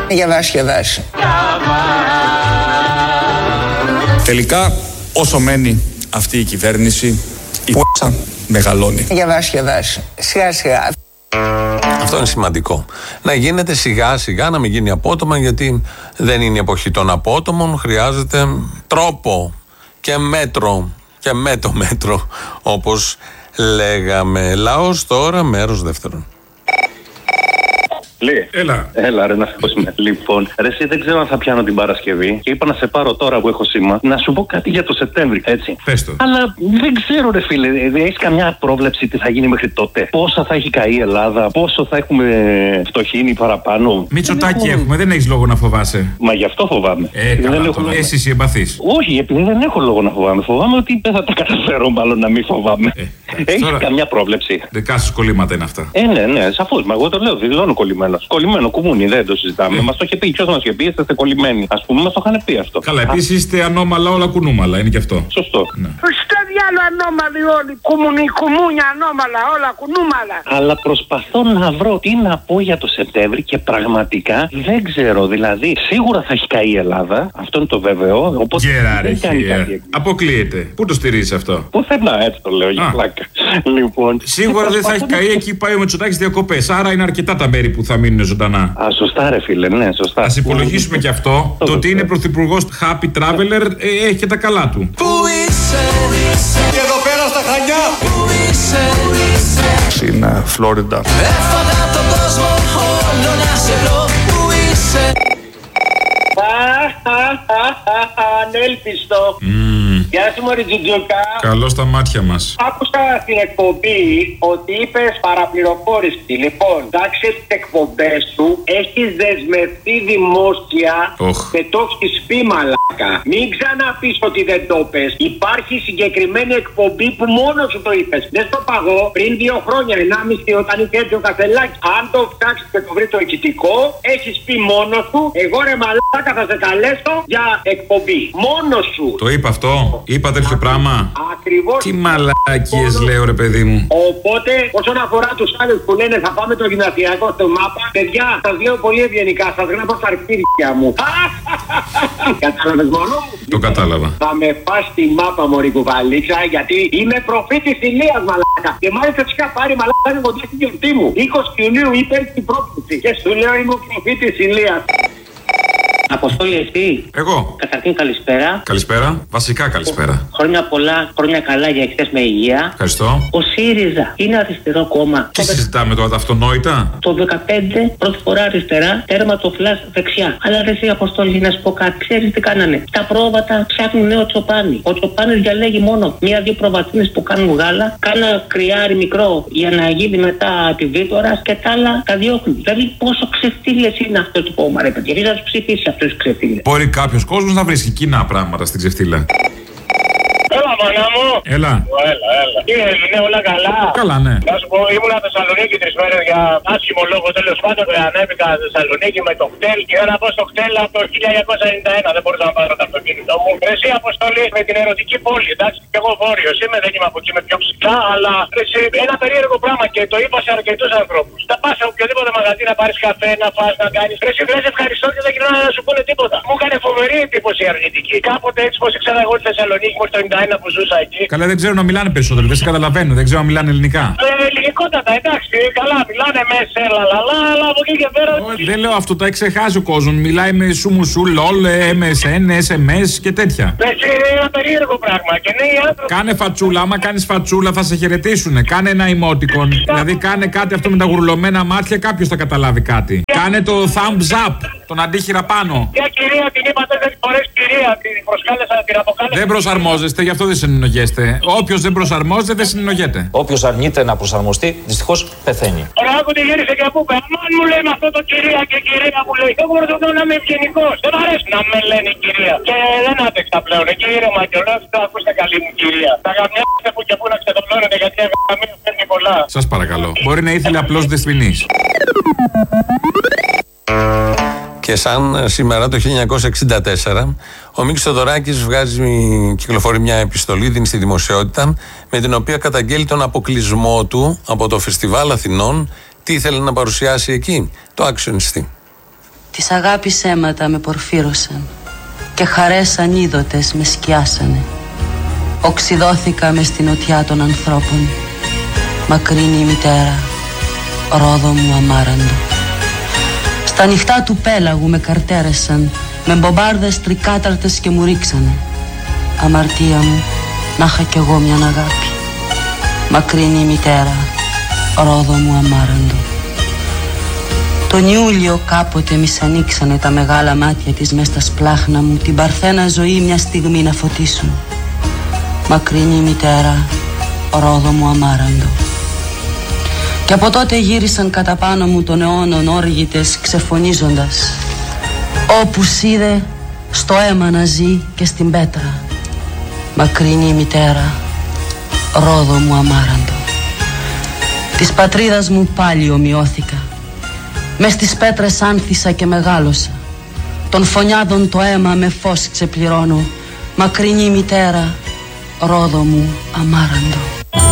Διαβάσει. Τελικά, όσο μένει αυτή η κυβέρνηση, η π***α μεγαλώνει. Διαβάσει. Σιγά. Αυτό είναι σημαντικό. Να γίνεται σιγά σιγά, να μην γίνει απότομα, γιατί δεν είναι η εποχή των απότομων. Χρειάζεται τρόπο και μέτρο και με το μέτρο, όπως λέγαμε. Λαός τώρα, μέρος δεύτερον. Έλα, ρε, να σε πω σήμερα. Λοιπόν, ρε, εσύ δεν ξέρω αν θα πιάνω την Παρασκευή και είπα να σε πάρω τώρα που έχω σήμα να σου πω κάτι για το Σεπτέμβρη, έτσι. Πες το. Αλλά δεν ξέρω, ρε φίλε, έχεις καμιά πρόβλεψη τι θα γίνει μέχρι τότε? Πόσα θα έχει καεί η Ελλάδα, πόσο θα έχουμε φτωχύνει παραπάνω? Μητσοτάκη έχουμε, δεν έχεις λόγο να φοβάσαι. Μα γι' αυτό φοβάμαι. Καλά, τώρα. Εσύ είσαι εμπαθής. Όχι, επειδή δεν έχω λόγο να φοβάμαι. Φοβάμαι ότι δεν θα τα καταφέρω, μάλλον να μην φοβάμαι. Έχεις τώρα καμιά πρόβλεψη? Δικά σας κολλήματα είναι αυτά. Ναι, σαφώς. Μα εγώ το λέω, δηλώνω κολλημένο. Κολλημένο κουμούνι, δεν το συζητάμε. Μας το είχε πει, ποιος μας είχε πει, είστε κολλημένοι. Ας πούμε, μας το είχαν πει αυτό. Καλά, επίσης είστε ανώμαλα, όλα κουνούμαλα, είναι και αυτό. Σωστό. Ναι. Στο διάλο ανώμαλοι όλοι. Κουμούνια ανώμαλα, όλα κουνούμαλα. Αλλά προσπαθώ να βρω τι να πω για το Σεπτέμβρη και πραγματικά δεν ξέρω. Δηλαδή, σίγουρα θα έχει καεί η Ελλάδα. Αυτό είναι το βέβαιο. Οπότε δεν κάνει κάτι. Αποκλείεται. Πού το στηρίζεις αυτό? Πουθενά, έτσι το λέω για πλάκα. Λοιπόν, σίγουρα δεν θα έχει καεί, εκεί πάει ο Μητσοτάκης διακοπές. Άρα είναι αρκετά τα μέρη που θα μείνουν ζωντανά. Α, σωστά, ρε φίλε, ναι, σωστά. Ας υπολογίσουμε και αυτό. Το ότι είναι πρωθυπουργός Happy Traveler έχει και τα καλά του. Πού είσαι, και εδώ πέρα στα Χανιά. Πού είσαι, είναι Φλόριντα. έφαγα τον κόσμο όλο να σε βρω. Πού είσαι. Ανέλπιστο. Γεια σου μωρή Τζουτζούκα. Καλό στα μάτια μας. Άκουσα στην εκπομπή ότι είπες παραπληροφόρηση. Λοιπόν, εντάξει τις εκπομπές σου, έχεις δεσμευτεί δημόσια και το έχεις πει μαλάκα. Μην ξαναπείς ότι δεν το πες. Υπάρχει συγκεκριμένη εκπομπή που μόνο σου το είπες. Δεν στο παγώ πριν 2 χρόνια, 1,5 όταν είχε έτσι ο Κασελάκης. Αν το ψάξεις και το βρει το ηχητικό, έχεις πει μόνο σου, εγώ ρε μαλάκα θα σε καλέσω για εκπομπή. Μόνο σου. Το είπα αυτό. Είπα τέτοιο πράγμα. Ακριβώς. Τι μαλακίες λέω, ρε παιδί μου. Οπότε, όσον αφορά τους άλλους που λένε θα πάμε το γυμνασιακό στο ΜΑΠΑ, παιδιά, σας λέω πολύ ευγενικά, σας γράφω στα αρχίδια μου. Κατάλαβες μόνο? Το κατάλαβα. Θα με πας στη ΜΑΠΑ, μωρή κουβαλίτσα, γιατί είμαι προφήτης ηλίας, μαλάκα. Και μάλιστα τους είχα πάρει μαλάκα κοντά στην γιορτή μου. 20 Ιουνίου είπε την πρόκληση. Και σου λέω είμαι ο προφήτης ηλίας. Αποστόλη, εσύ. Εγώ. Καταρχήν καλησπέρα. Καλησπέρα. Βασικά καλησπέρα. Χρόνια πολλά, χρόνια καλά για εχθές με υγεία. Ευχαριστώ. Ο ΣΥΡΙΖΑ είναι αριστερό κόμμα. Τι συζητάμε τώρα, τα αυτονόητα? Το 15 πρώτη φορά αριστερά, τέρμα το φλας δεξιά. Αλλά ρε εσύ Αποστόλη, να σου πω κάτι. Ξέρεις τι κάνανε? Τα πρόβατα ψάχνουν νέο τσοπάνι. Ο τσοπάνης διαλέγει μόνο 1-2 προβατίνες που κάνουν γάλα, κάνα κρυάρι μικρό για να γίνει μετά επιβίτορας και τα άλλα τα διώχνει. Δηλαδή πόσο ξεφτύλες είναι αυτό το κόμμα, ρε παιδιά. Γιατί να του ψηφίσει αυτούς τους ξεφτύλες. Μπορεί κάποιος κόσμος να βρίσκει κοινά πράγματα στην ξεφτύλα. Έλα, μάνα μου. Έλα. Έλα. Τι είναι, όλα καλά? Καλά, ναι. Να σου πω, ήμουνα Θεσσαλονίκη 3 μέρες για άσχημο λόγο. Τέλος πάντων, ανέβηκα Θεσσαλονίκη με το χτέλ και να πω στο χτέλ από το 1991. Δεν μπορούσα να πάρω το αυτοκίνητο μου. Εσύ Αποστολή με την ερωτική πόλη. Εντάξει, και εγώ βόρειος είμαι, δεν είμαι από εκεί με πιο ψηλά, αλλά εσύ, ένα περίεργο πράγμα και το είπα σε αρκετούς ανθρώπους. Θα πας σε οποιοδήποτε μαγαζί να πάρεις καφέ, να φας, να κάνεις. Εσύ βρες ευχαριστώ και δεν γυρνάνε να σου πούνε τίποτα. Μου έκανε φοβερή εντύπωση η αρνητική. Κάποτε έτσι πως ήξερα εγώ τη Θεσσαλονίκη μου στο 91 που ζούσα εκεί. Καλά, δεν ξέρω να μιλάνε περισσότερο, δεν σε καταλαβαίνω, δεν ξέρω να μιλάνε ελληνικά. Ελληνικότατα, εντάξει, καλά, μιλάνε μέσα, αλλά από εκεί και πέρα. Δεν λέω αυτό, τα έχει ξεχάσει ο κόσμος. Μιλάει με σουμουσού, λολ, MSN, SMS και τέτοια. Έτσι είναι ένα περίεργο πράγμα. Και νέοι άνθρωποι. Κάνε φατσούλα, άμα κάνεις φατσούλα θα σε χαιρετήσουνε. Κάνε ένα emoticon. Δηλαδή κάνε κάτι αυτό με τα γουρλωμένα μάτια, κάποιος θα καταλάβει κάτι. Κάνε το thumbs up, τον αντίχειρα πάνω. Μια κυρία την είπα 4 φορές κυρία, την προσκάλεσα, την αποκάλεσα. Δεν προσαρμόζεστε, γι' αυτό δεν συνεννοιέστε. Όποιος δεν προσαρμόζεται δεν συνεννοιέται. Όποιος αρνείται να προσαρμοστεί, δυστυχώς πεθαίνει. Ωραία, άκου τι γύρισε και από πέρα. Αν μου λέει με αυτό το κυρία και κυρία μου λέει, εγώ μπορώ να είμαι ευγενικός. Δεν μ' αρέσει να με λένε κυρία. Και δεν άντεξα πλέον. Εκεί ήρεμα και όλα αυτά, ακούστε καλή μου κυρία. Τα γαμιάστε που και που να ξεδολώνετε γιατί η γαμία φέρνει πολλά. Σας παρακαλώ. Μπορεί να ήθελε απλώς δεσποινής. Και σαν σήμερα το 1964 ο Μίκης Θοδωράκης κυκλοφορεί μια επιστολή, δίνει στη δημοσιότητα, με την οποία καταγγέλει τον αποκλεισμό του από το Φεστιβάλ Αθηνών. Τι ήθελε να παρουσιάσει εκεί? Το άξιο νηστή. Της αγάπης αίματα με πορφύρωσαν και χαρές ανίδωτες με σκιάσανε. Οξυδώθηκα μες στην οτιά των ανθρώπων. Μακρύνη η μητέρα, Ρόδο μου αμάραντο. Στα νυχτά του πέλαγου με καρτέρεσαν, με μπομπάρδες τρικάταρτες και μου ρίξανε. Αμαρτία μου, να είχα κι εγώ μιαν αγάπη. Μακρύνη η μητέρα, Ρόδο μου αμάραντο. Τον Ιούλιο κάποτε μη σ' ανοίξανε τα μεγάλα μάτια της μες στα σπλάχνα μου, την παρθένα ζωή μια στιγμή να φωτίσουν. Μακρύνη η μητέρα, Ρόδο μου αμάραντο. Και από τότε γύρισαν κατά πάνω μου των αιώνων όργητες ξεφωνίζοντας. Όπου είδε στο αίμα να ζει και στην πέτρα. Μακρύνη η μητέρα, Ρόδο μου αμάραντο. Της πατρίδας μου πάλι ομοιώθηκα. Μες στις πέτρες άνθησα και μεγάλωσα. Των φωνιάδων το αίμα με φως ξεπληρώνω. Μακρύνη η μητέρα, Ρόδο μου αμάραντο.